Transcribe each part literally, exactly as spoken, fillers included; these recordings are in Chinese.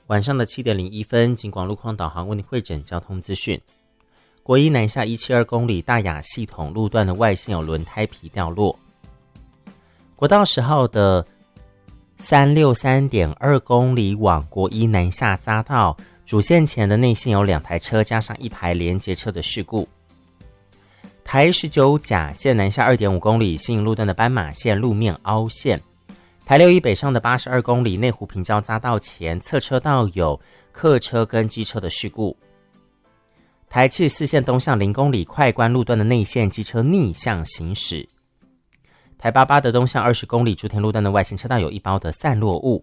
晚上的七点零一分，警广路况导航为您汇整交通资讯。国一南下一百七十二公里大雅系统路段的外线有轮胎皮掉落。国道十号的三百六十三点二公里往国一南下匝道主线前的内线有两台车加上一台连接车的事故。台十九甲线南下 二点五公里新营路段的斑马线路面凹陷。台六一北上的八十二公里内湖平交匝道前侧车道有客车跟机车的事故。台七十四线东向零公里快关路段的内线机车逆向行驶。台八八的东向二十公里竹田路段的外线车道有一包的散落物。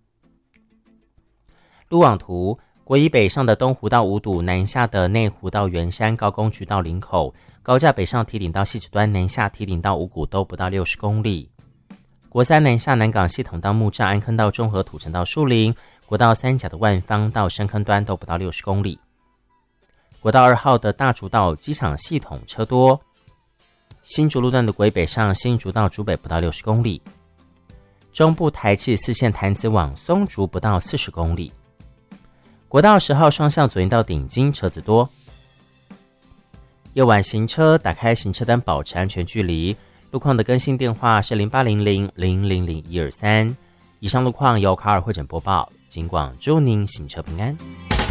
路网图，国一北上的东湖到五堵，南下的内湖到圆山，高工局到林口，高架北上堤顶到汐止端，南下堤顶到五股都不到六十公里。国三南下南港系统到木栅，安坑到中和，土城到树林，国道三甲的万方到深坑端都不到六十公里。国道二号的大竹到机场系统车多。新竹路段的国一北上新竹到竹北不到六十公里。中部台七十四线潭子往松竹不到四十公里。国道十号双向左营到顶金车子多。夜晚行车打开行车灯保持安全距离。路况的更新电话是零八零零零零零一二三。以上路况由卡尔会诊播报，警广祝您行车平安。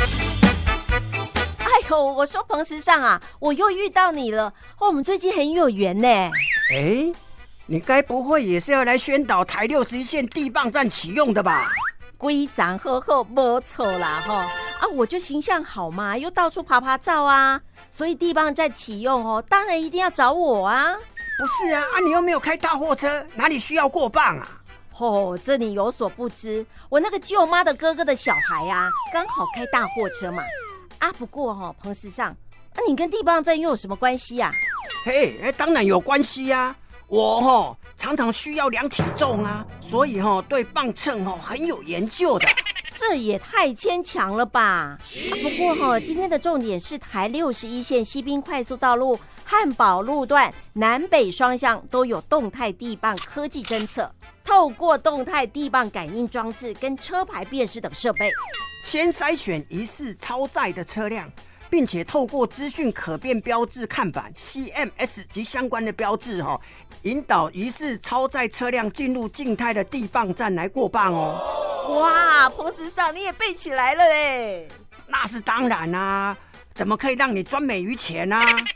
哎呦，我说彭时尚啊，我又遇到你了，哦，我们最近很有缘呢。 哎，你该不会也是要来宣导台六十一线地磅站启用的吧？ 规章好好，没错啦哈。啊，我就形象好嘛，又到处爬爬照啊，所以地磅站启用哦，当然一定要找我啊。 不是啊，啊你又没有开大货车，哪里需要过磅啊？ 哦，这你有所不知，我那个舅妈的哥哥的小孩啊，刚好开大货车嘛。啊，不过哈、哦，彭时尚，那、啊、你跟地磅站又有什么关系啊？ 嘿，当然有关系啊。我哈、哦、常常需要量体重啊，所以哈、哦、对磅秤哈、哦、很有研究的。 这也太牵强了吧！啊、不过哈、哦，今天的重点是台六十一线西滨快速道路汉宝路段南北双向都有动态地磅科技侦测，透过动态地磅感应装置跟车牌辨识等设备， 先筛选疑似超载的车辆，并且透过资讯可变标志看板 C M S 及相关的标志、哦、引导疑似超载车辆进入静态的地磅站来过磅哦。 哇，彭时尚你也背起来了耶！ 那是当然啊，怎么可以让你专美于前啊？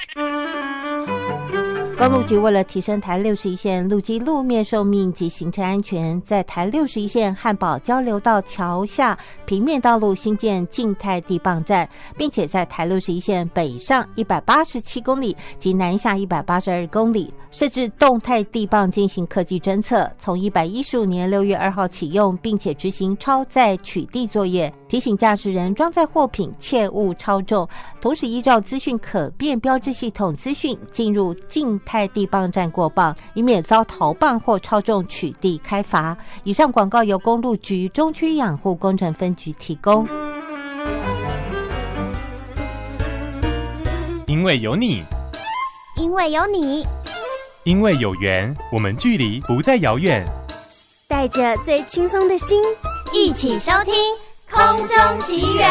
公路局为了提升台六十一线路基路面寿命及行车安全，在台六十一线汉宝交流道桥下平面道路新建静态地磅站，并且在台六十一线北上一百八十七公里及南下一百八十二公里设置动态地磅进行科技侦测，从一百一十五年六月二号启用，并且执行超载取缔作业，提醒驾驶人装载货品切勿超重，同时依照资讯可变标志系统资讯进入静态地磅站过磅，以免遭逃磅或超重取缔开罚。以上广告由公路局中区养护工程分局提供。 因为有你， 因为有你， 因为有缘，我们距离不再遥远。 带着最轻松的心，一起收听空中奇缘。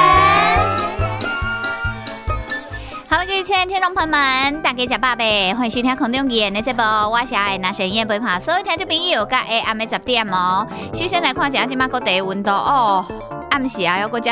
好了，各位亲爱的听众朋友们，大家吃饱呗，欢迎收听空中奇缘的节目。我是爱拿深夜陪伴所有听众朋友，到下暗的十点哦。首先来看一下今麦各地温度哦，暗时啊，还搁加